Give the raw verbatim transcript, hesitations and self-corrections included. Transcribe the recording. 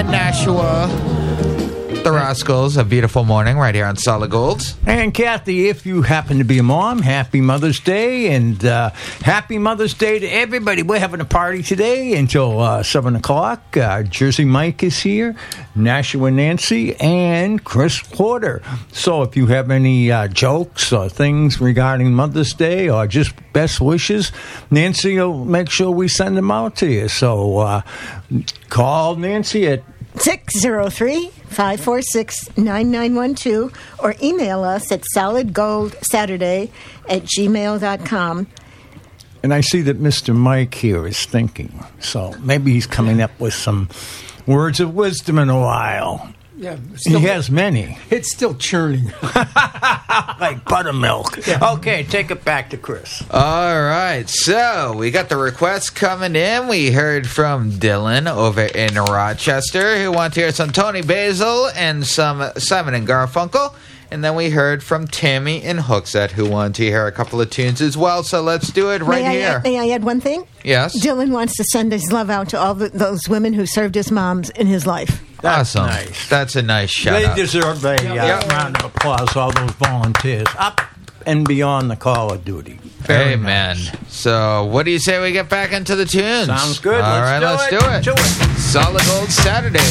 and Nashua. The Rascals, a beautiful morning right here on Solid Gold. And Kathy, if you happen to be a mom, happy Mother's Day, and uh, happy Mother's Day to everybody. We're having a party today until uh, seven o'clock. Uh, Jersey Mike is here, Nashua Nancy, and Chris Porter. So if you have any uh, jokes or things regarding Mother's Day or just best wishes, Nancy will make sure we send them out to you. So uh, call Nancy at six oh three, five four six, nine nine one two or email us at solidgoldsaturday at gmail dot com. And I see that Mister Mike here is thinking, so maybe he's coming up with some words of wisdom in a while. Yeah, still, he has many. It's still churning. Like buttermilk. Yeah. Okay, take it back to Chris. All right, so we got the requests coming in. We heard from Dylan over in Rochester, who wanted to hear some Tony Basil and some Simon and Garfunkel. And then we heard from Tammy in Hooksett, who wanted to hear a couple of tunes as well. So let's do it right may I here. Add, may I add one thing? Yes. Dylan wants to send his love out to all the, those women who served his moms in his life. That's awesome. Nice. That's a nice shout They out. deserve a uh, Yep. round of applause, all those volunteers. Up and beyond the call of duty. Very Amen. Nice. So what do you say we get back into the tunes? Sounds good. All let's right, do let's it. do it. Do it. Solid Gold Saturday.